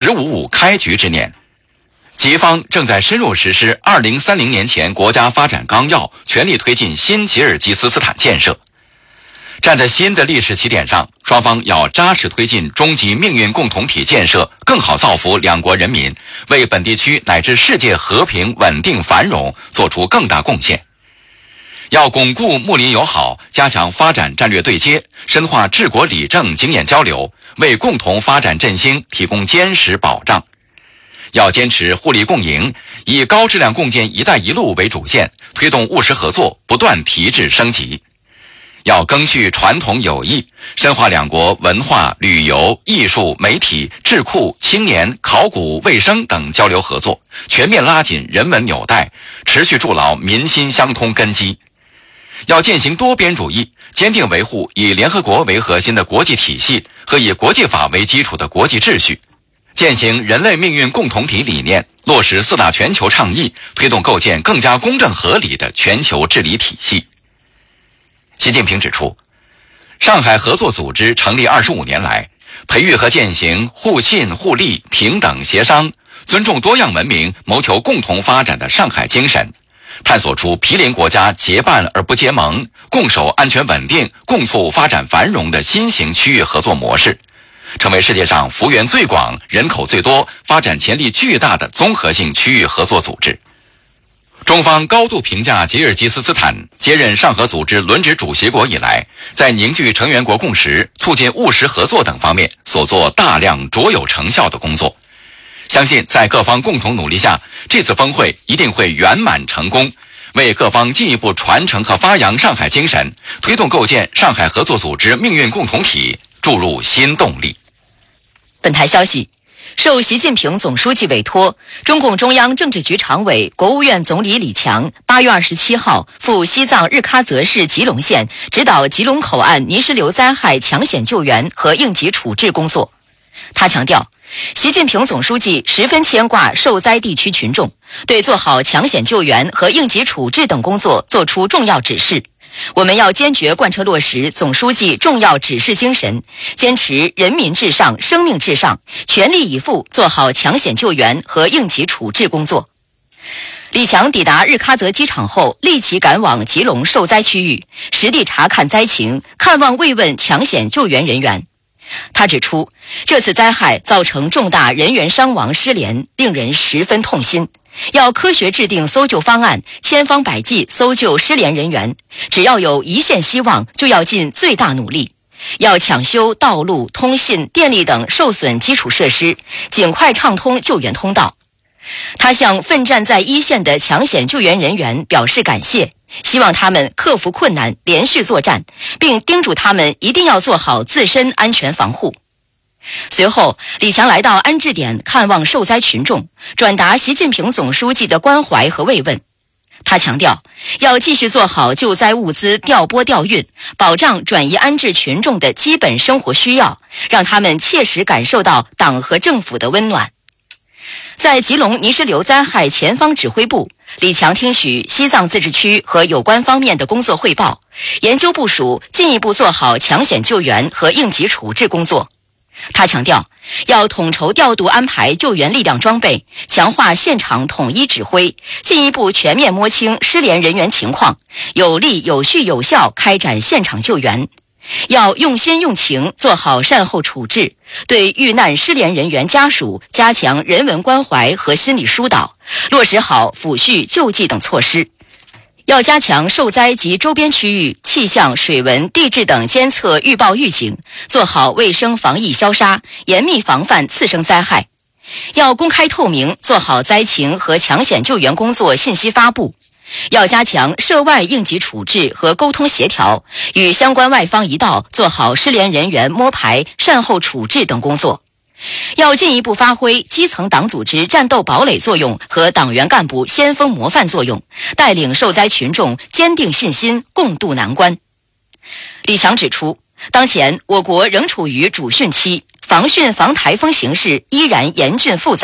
“15+5”开局之年。吉方正在深入实施2030年前国家发展纲要，全力推进新吉尔吉斯斯坦建设。站在新的历史起点上，双方要扎实推进终极命运共同体建设，更好造福两国人民，为本地区乃至世界和平稳定繁荣做出更大贡献。要巩固睦邻友好，加强发展战略对接，深化治国理政经验交流，为共同发展振兴提供坚实保障。要坚持互利共赢，以高质量共建“一带一路”为主线，推动务实合作不断提质升级。要赓续传统友谊，深化两国文化、旅游、艺术、媒体、智库、青年、考古、卫生等交流合作，全面拉紧人文纽带，持续筑牢民心相通根基。要践行多边主义，坚定维护以联合国为核心的国际体系和以国际法为基础的国际秩序，践行人类命运共同体理念，落实4大全球倡议，推动构建更加公正合理的全球治理体系。习近平指出，上海合作组织成立25年来，培育和践行互信互利、平等协商、尊重多样文明、谋求共同发展的上海精神，探索出毗邻国家结伴而不结盟、共守安全稳定、共促发展繁荣的新型区域合作模式，成为世界上幅员最广、人口最多、发展潜力巨大的综合性区域合作组织。中方高度评价吉尔吉斯斯坦接任上合组织轮值主席国以来，在凝聚成员国共识、促进务实合作等方面所做大量卓有成效的工作。相信在各方共同努力下，这次峰会一定会圆满成功，为各方进一步传承和发扬上海精神，推动构建上海合作组织命运共同体注入新动力。 本台消息，受习近平总书记委托，中共中央政治局常委、国务院总理李强8月27号赴西藏日喀则市吉隆县指导吉隆口岸泥石流灾害抢险救援和应急处置工作。他强调，习近平总书记十分牵挂受灾地区群众，对做好抢险救援和应急处置等工作作出重要指示。我们要坚决贯彻落实总书记重要指示精神，坚持人民至上、生命至上，全力以赴做好抢险救援和应急处置工作。李强抵达日喀则机场后，立即赶往吉隆受灾区域，实地查看灾情，看望慰问抢险救援人员。他指出，这次灾害造成重大人员伤亡失联，令人十分痛心。要科学制定搜救方案，千方百计搜救失联人员。只要有一线希望，就要尽最大努力。要抢修道路、通信、电力等受损基础设施，尽快畅通救援通道。他向奋战在一线的抢险救援人员表示感谢，希望他们克服困难，连续作战，并叮嘱他们一定要做好自身安全防护。随后，李强来到安置点看望受灾群众，转达习近平总书记的关怀和慰问。他强调，要继续做好救灾物资调拨调运，保障转移安置群众的基本生活需要，让他们切实感受到党和政府的温暖。在吉隆泥石流灾害前方指挥部，李强听取西藏自治区和有关方面的工作汇报，研究部署进一步做好抢险救援和应急处置工作。他强调，要统筹调度安排救援力量装备，强化现场统一指挥，进一步全面摸清失联人员情况，有力、有序、有效开展现场救援。要用心用情做好善后处置，对遇难失联人员家属加强人文关怀和心理疏导，落实好抚恤救济等措施。要加强受灾及周边区域气象、水文、地质等监测预报预警，做好卫生防疫消杀，严密防范次生灾害。要公开透明，做好灾情和抢险救援工作信息发布。要加强涉外应急处置和沟通协调，与相关外方一道做好失联人员摸排、善后处置等工作。要进一步发挥基层党组织战斗堡垒作用和党员干部先锋模范作用，带领受灾群众坚定信心，共度难关。李强指出，当前我国仍处于主汛期，防汛防台风形势依然严峻复杂，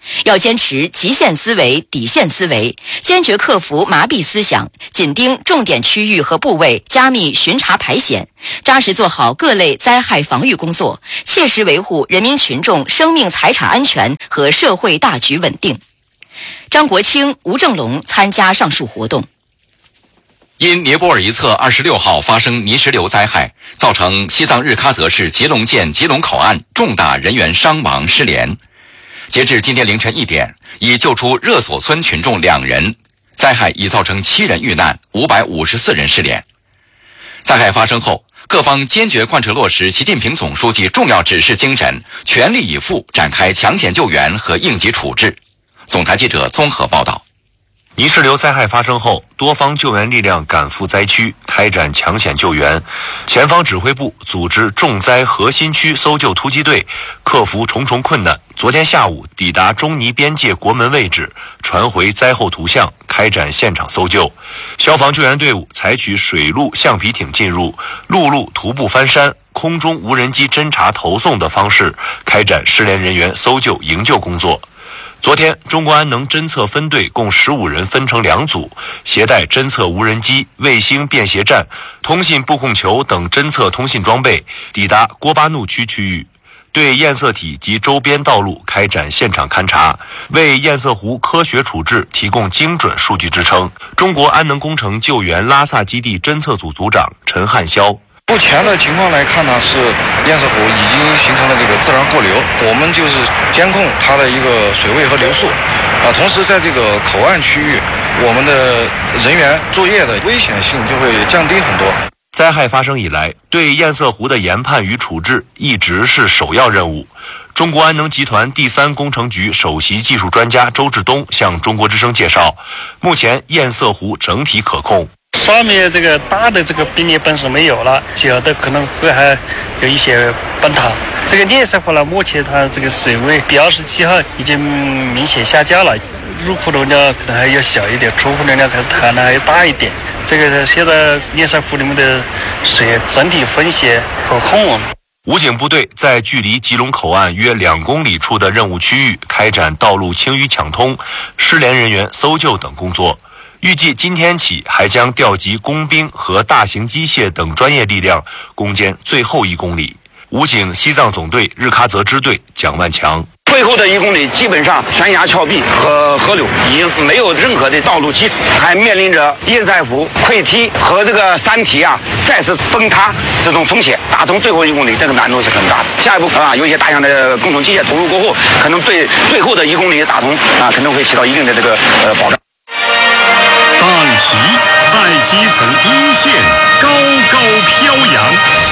要坚持极限思维、底线思维，坚决克服麻痹思想，紧盯重点区域和部位，加密巡查排险，扎实做好各类灾害防御工作，切实维护人民群众生命财产安全和社会大局稳定。张国清、吴正龙参加上述活动。 因尼泊尔一侧26号发生泥石流灾害，造成西藏日喀则市吉隆县吉隆口岸重大人员伤亡失联。截至今天凌晨1点，已救出热索村群众2人，灾害已造成7人遇难，554人失联。灾害发生后，各方坚决贯彻落实习近平总书记重要指示精神，全力以赴展开抢险救援和应急处置。总台记者综合报道。 泥石流灾害发生后，多方救援力量赶赴灾区，开展抢险救援。前方指挥部组织重灾核心区搜救突击队，克服重重困难。昨天下午抵达中尼边界国门位置，传回灾后图像，开展现场搜救。消防救援队伍采取水陆橡皮艇进入、陆路徒步翻山、空中无人机侦察投送的方式，开展失联人员搜救营救工作。昨天，中国安能侦测分队共15人分成2组，携带侦测无人机、卫星便携站、通信布控球等侦测通信装备，抵达郭巴怒区区域，对堰塞体及周边道路开展现场勘查，为堰塞湖科学处置提供精准数据支撑。中国安能工程救援拉萨基地侦测组组长陈汉霄。 目前的情况来看呢，是堰塞湖已经形成了这个自然过流，我们就是监控它的一个水位和流速，同时在这个口岸区域，我们的人员作业的危险性就会降低很多。 灾害发生以来，对堰塞湖的研判与处置一直是首要任务。中国安能集团第3工程局首席技术专家周志东向中国之声介绍，目前堰塞湖整体可控。 上面这个大的这个冰裂本是没有了，小的可能会还有一些崩塌。这个堰塞湖呢，目前它这个水位比27号已经明显下降了，入库容量可能还要小一点，出库容量可能还要大一点。这个现在堰塞湖里面的水整体风险可控。 武警部队在距离吉隆口岸约2公里处的任务区域开展道路清淤抢通、失联人员搜救等工作。预计今天起还将调集工兵和大型机械等专业力量攻坚最后1公里。武警西藏总队日喀则支队蒋万强。 最后的1公里基本上悬崖峭壁和河流已经没有任何的道路基础，还面临着堰塞湖溃堤和这个山体再次崩塌这种风险。打通最后1公里，这个难度是很大的。下一步有一些大量的工程机械投入过后，可能对最后的1公里的打通可能会起到一定的这个保障。 党旗在基层一线高高飘扬。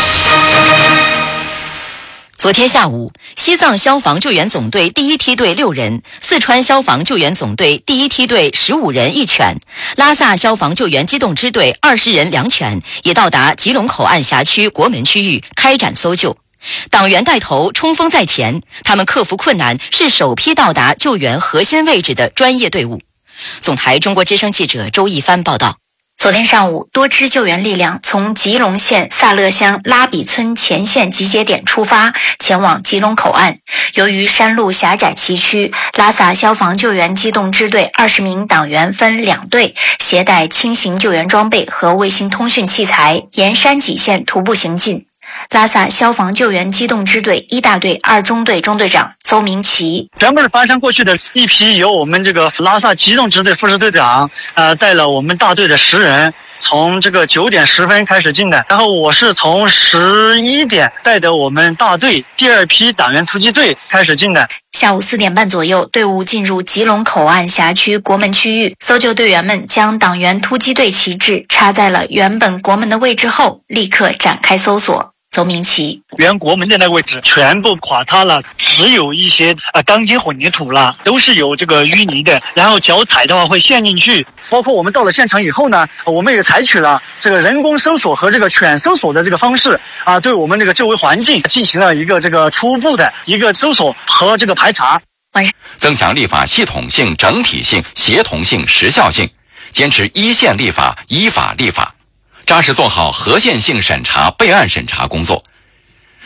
昨天下午，西藏消防救援总队第1梯队6人，四川消防救援总队第1梯队15人1犬，拉萨消防救援机动支队20人2犬也到达吉隆口岸辖区国门区域开展搜救。党员带头，冲锋在前，他们克服困难，是首批到达救援核心位置的专业队伍。总台中国之声记者周一帆报道。 昨天上午，多支救援力量从吉隆县萨勒乡拉比村前线集结点出发，前往吉隆口岸。由于山路狭窄崎岖，拉萨消防救援机动支队20名党员分2队，携带轻型救援装备和卫星通讯器材，沿山脊线徒步行进。拉萨消防救援机动支队1大队2中队中队长邹明奇， 全部是翻山过去的一批，由我们这个拉萨机动支队副支队长带了我们大队的10人，从这个9点10分开始进的，然后我是从11点带着我们大队第2批党员突击队开始进的。 下午4点半左右，队伍进入吉隆口岸辖区国门区域，搜救队员们将党员突击队旗帜插在了原本国门的位置后，立刻展开搜索。邹明奇， 原国门的那个位置全部垮塌了，只有一些钢筋混凝土了，都是有这个淤泥的，然后脚踩的话会陷进去。包括我们到了现场以后呢，我们也采取了这个人工搜索和这个犬搜索的这个方式对我们这个周围环境进行了一个这个初步的一个搜索和这个排查。 增强立法系统性、整体性、协同性、时效性，坚持一线立法、依法立法，扎实做好核线性审查、备案审查工作。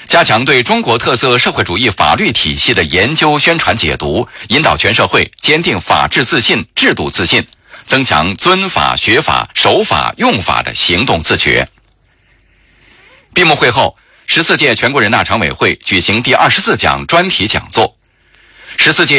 加强对中国特色社会主义法律体系的研究、宣传、解读，引导全社会坚定法治自信、制度自信，增强遵法、学法、守法、用法的行动自觉。闭幕会后，14届全国人大常委会举行第24讲专题讲座。14届